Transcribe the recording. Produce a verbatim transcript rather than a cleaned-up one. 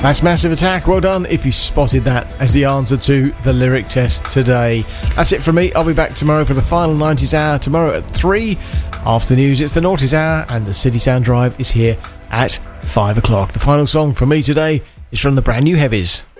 That's Massive Attack. Well done if you spotted that as the answer to the lyric test today. That's it from me. I'll be back tomorrow for the final nineties hour. Tomorrow at three. After the news, it's the Noughties Hour, and the City Sound Drive is here at five o'clock. The final song from me today is from the brand new Heavies.